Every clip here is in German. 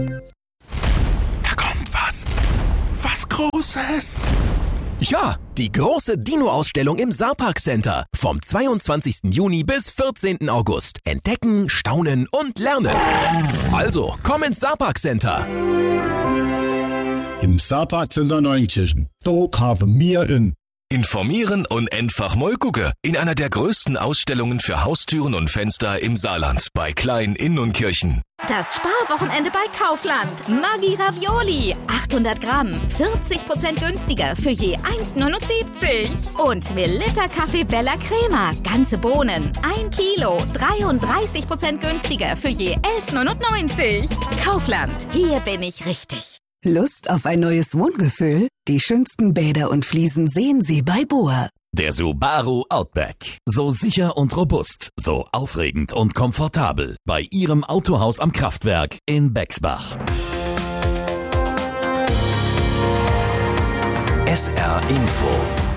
Da kommt was. Was Großes. Ja, die große Dino-Ausstellung im Saarpark Center. Vom 22. Juni bis 14. August. Entdecken, staunen und lernen. Also, komm ins Saarpark Center. Im Saarpark Center Neunkirchen. Da haben wir in Informieren und einfach mal gucken. In einer der größten Ausstellungen für Haustüren und Fenster im Saarland. Bei Klein Inn und Kirchen. Das Sparwochenende bei Kaufland. Maggi Ravioli. 800 Gramm. 40% günstiger für je 1,79. Und Melitta Kaffee Bella Crema. Ganze Bohnen. 1 Kilo. 33% günstiger für je 11,99. Kaufland. Hier bin ich richtig. Lust auf ein neues Wohngefühl? Die schönsten Bäder und Fliesen sehen Sie bei BOA. Der Subaru Outback. So sicher und robust, so aufregend und komfortabel. Bei Ihrem Autohaus am Kraftwerk in Bexbach. SR Info.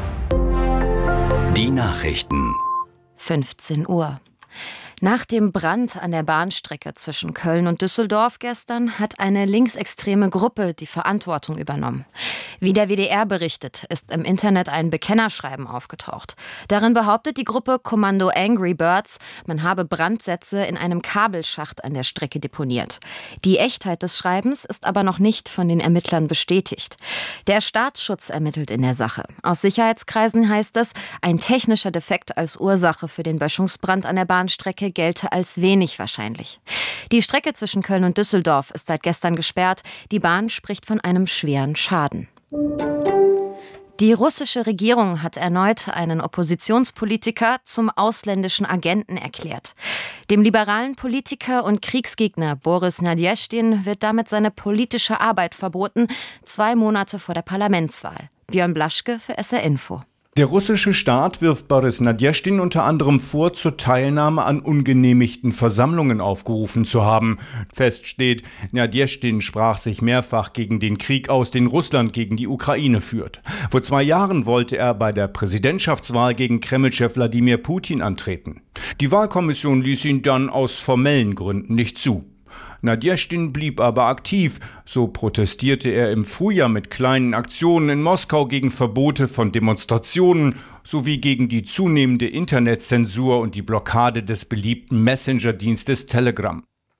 Die Nachrichten. 15 Uhr. Nach dem Brand an der Bahnstrecke zwischen Köln und Düsseldorf gestern hat eine linksextreme Gruppe die Verantwortung übernommen. Wie der WDR berichtet, ist im Internet ein Bekennerschreiben aufgetaucht. Darin behauptet die Gruppe Kommando Angry Birds, man habe Brandsätze in einem Kabelschacht an der Strecke deponiert. Die Echtheit des Schreibens ist aber noch nicht von den Ermittlern bestätigt. Der Staatsschutz ermittelt in der Sache. Aus Sicherheitskreisen heißt es, ein technischer Defekt als Ursache für den Böschungsbrand an der Bahnstrecke gelte als wenig wahrscheinlich. Die Strecke zwischen Köln und Düsseldorf ist seit gestern gesperrt. Die Bahn spricht von einem schweren Schaden. Die russische Regierung hat erneut einen Oppositionspolitiker zum ausländischen Agenten erklärt. Dem liberalen Politiker und Kriegsgegner Boris Nadjeschtin wird damit seine politische Arbeit verboten, 2 Monate vor der Parlamentswahl. Björn Blaschke für SR Info. Der russische Staat wirft Boris Nadjeschtin unter anderem vor, zur Teilnahme an ungenehmigten Versammlungen aufgerufen zu haben. Fest steht, Nadjeschtin sprach sich mehrfach gegen den Krieg aus, den Russland gegen die Ukraine führt. Vor 2 Jahren wollte er bei der Präsidentschaftswahl gegen Kremlchef Wladimir Putin antreten. Die Wahlkommission ließ ihn dann aus formellen Gründen nicht zu. Nadjeschtin blieb aber aktiv. So protestierte er im Frühjahr mit kleinen Aktionen in Moskau gegen Verbote von Demonstrationen sowie gegen die zunehmende Internetzensur und die Blockade des beliebten Messenger-Dienstes Telegram.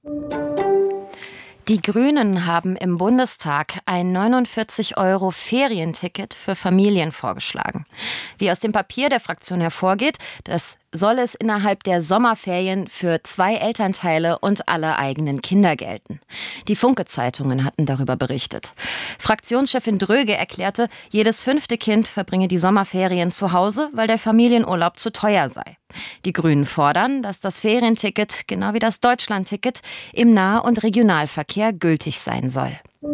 Die Grünen haben im Bundestag ein 49 € Ferienticket für Familien vorgeschlagen. Wie aus dem Papier der Fraktion hervorgeht, soll es innerhalb der Sommerferien für 2 Elternteile und alle eigenen Kinder gelten. Die Funke-Zeitungen hatten darüber berichtet. Fraktionschefin Dröge erklärte, jedes 5. Kind verbringe die Sommerferien zu Hause, weil der Familienurlaub zu teuer sei. Die Grünen fordern, dass das Ferienticket, genau wie das Deutschlandticket, im Nah- und Regionalverkehr gültig sein soll.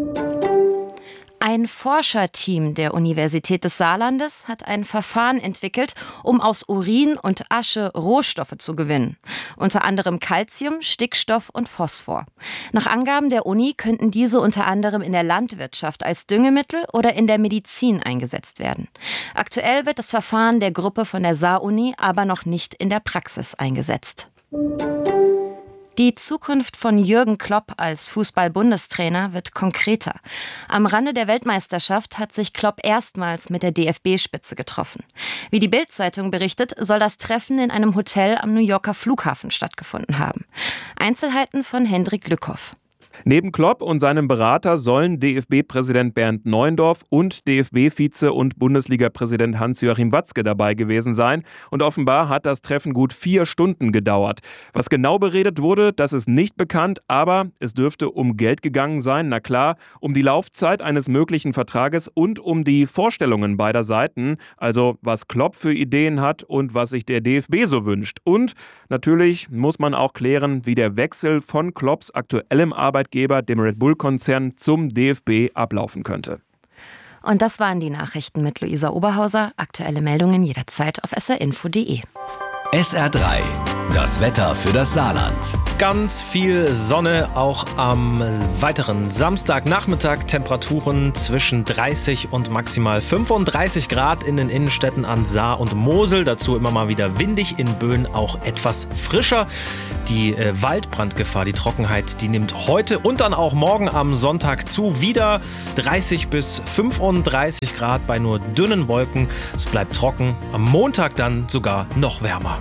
Ein Forscherteam der Universität des Saarlandes hat ein Verfahren entwickelt, um aus Urin und Asche Rohstoffe zu gewinnen. Unter anderem Calcium, Stickstoff und Phosphor. Nach Angaben der Uni könnten diese unter anderem in der Landwirtschaft als Düngemittel oder in der Medizin eingesetzt werden. Aktuell wird das Verfahren der Gruppe von der Saar-Uni aber noch nicht in der Praxis eingesetzt. Die Zukunft von Jürgen Klopp als Fußball-Bundestrainer wird konkreter. Am Rande der Weltmeisterschaft hat sich Klopp erstmals mit der DFB-Spitze getroffen. Wie die Bild-Zeitung berichtet, soll das Treffen in einem Hotel am New Yorker Flughafen stattgefunden haben. Einzelheiten von Hendrik Lückhoff. Neben Klopp und seinem Berater sollen DFB-Präsident Bernd Neuendorf und DFB-Vize und Bundesliga-Präsident Hans-Joachim Watzke dabei gewesen sein. Und offenbar hat das Treffen gut 4 Stunden gedauert. Was genau beredet wurde, das ist nicht bekannt, aber es dürfte um Geld gegangen sein. Na klar, um die Laufzeit eines möglichen Vertrages und um die Vorstellungen beider Seiten. Also was Klopp für Ideen hat und was sich der DFB so wünscht. Und natürlich muss man auch klären, wie der Wechsel von Klopps aktuellem Arbeitgeber, dem Red Bull-Konzern, zum DFB ablaufen könnte. Und das waren die Nachrichten mit Luisa Oberhauser. Aktuelle Meldungen jederzeit auf srinfo.de. SR3, das Wetter für das Saarland. Ganz viel Sonne auch am weiteren Samstagnachmittag. Temperaturen zwischen 30 und maximal 35 Grad in den Innenstädten an Saar und Mosel. Dazu immer mal wieder windig, in Böen auch etwas frischer. Die Waldbrandgefahr, die Trockenheit, die nimmt heute und dann auch morgen am Sonntag zu. Wieder 30 bis 35 Grad bei nur dünnen Wolken. Es bleibt trocken. Am Montag dann sogar noch wärmer.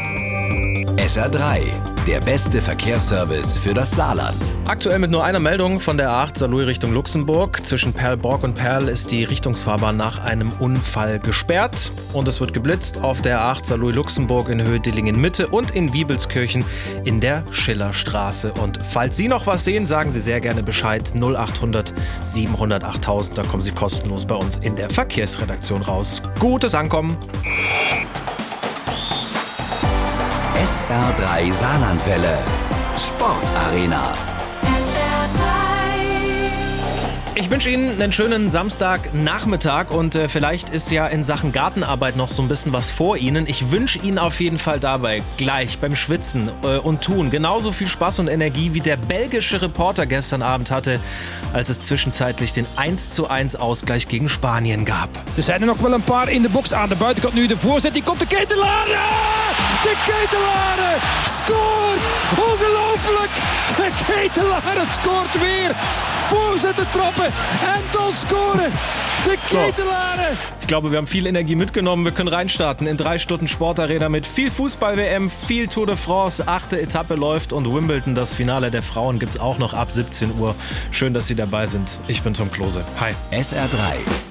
SR3, der beste Verkehrsservice für das Saarland. Aktuell mit nur einer Meldung von der A8 Saarlouis Richtung Luxemburg. Zwischen Perlborg und Perl ist die Richtungsfahrbahn nach einem Unfall gesperrt. Und es wird geblitzt auf der A8 Saarlouis Luxemburg in Höhe Dillingen Mitte und in Wiebelskirchen in der Schillerstraße. Und falls Sie noch was sehen, sagen Sie sehr gerne Bescheid. 0800 700 8000, da kommen Sie kostenlos bei uns in der Verkehrsredaktion raus. Gutes Ankommen! SR3 Saarlandwelle. Sportarena. Ich wünsche Ihnen einen schönen Samstagnachmittag und vielleicht ist ja in Sachen Gartenarbeit noch so ein bisschen was vor Ihnen. Ich wünsche Ihnen auf jeden Fall dabei gleich beim Schwitzen und Tun genauso viel Spaß und Energie wie der belgische Reporter gestern Abend hatte, als es zwischenzeitlich den 1:1 Ausgleich gegen Spanien gab. Er zijn nog wel een paar in de box. Aan de buitenkant nu de voorzet. Die komt de Ketelaere! De Ketelaere scoort! Ongelooflijk! De Ketelaere scoort weer! Voorzetten trappen en dan scoren! De Ketelaere! Ich glaube, wir haben viel Energie mitgenommen. Wir können reinstarten in 3 Stunden Sportarena mit viel Fußball-WM, viel Tour de France. 8. Etappe läuft und Wimbledon, das Finale der Frauen, gibt's auch noch ab 17 Uhr. Schön, dass Sie dabei sind. Ich bin Tom Klose. Hi. SR3.